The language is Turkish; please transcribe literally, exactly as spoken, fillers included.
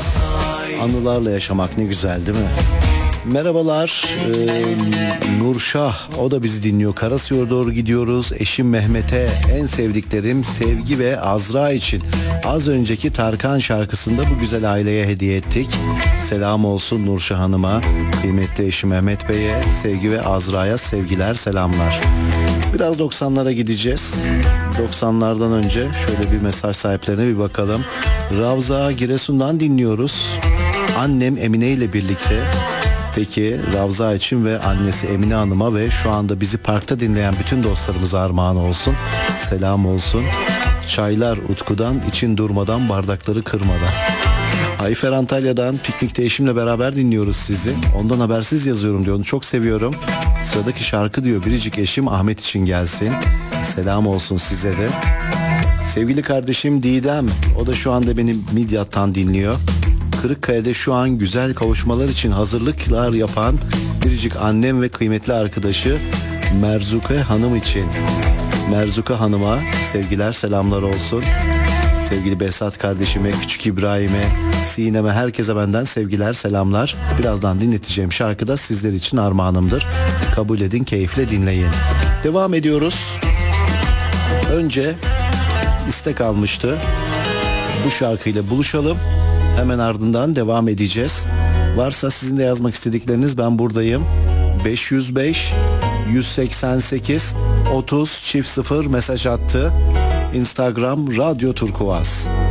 Anılarla yaşamak ne güzel değil mi? Merhabalar, ee, Nurşah, o da bizi dinliyor. Karasıya'ya doğru gidiyoruz. Eşim Mehmet'e, en sevdiklerim Sevgi ve Azra için az önceki Tarkan şarkısında bu güzel aileye hediye ettik. Selam olsun Nurşah Hanım'a, kıymetli eşim Mehmet Bey'e, Sevgi ve Azra'ya sevgiler, selamlar. Biraz doksanlara gideceğiz. doksanlardan önce şöyle bir mesaj sahiplerine bir bakalım. Ravza Giresun'dan dinliyoruz. Annem Emine ile birlikte. Peki Ravza için ve annesi Emine Hanım'a ve şu anda bizi parkta dinleyen bütün dostlarımıza armağan olsun. Selam olsun. Çaylar Utku'dan, için durmadan, bardakları kırmadan. Ayfer Antalya'dan, piknikte eşimle beraber dinliyoruz sizi. Ondan habersiz yazıyorum diyor. Onu çok seviyorum. Sıradaki şarkı diyor, biricik eşim Ahmet için gelsin. Selam olsun size de. Sevgili kardeşim Didem, o da şu anda beni Midyat'tan dinliyor. Kırıkkale'de şu an güzel kavuşmalar için hazırlıklar yapan biricik annem ve kıymetli arkadaşı Merzuka Hanım için. Merzuka Hanım'a sevgiler, selamlar olsun. Sevgili Behzat kardeşime, küçük İbrahim'e, Sinem'e, herkese benden sevgiler, selamlar. Birazdan dinleteceğim şarkı da sizler için armağanımdır. Kabul edin, keyifle dinleyin. Devam ediyoruz. Önce istek almıştı. Bu şarkıyla buluşalım. Hemen ardından devam edeceğiz. Varsa sizin de yazmak istedikleriniz, ben buradayım. beş yüz beş yüz seksen sekiz otuz çift sıfır mesaj attı. Instagram Radyo Turkuaz.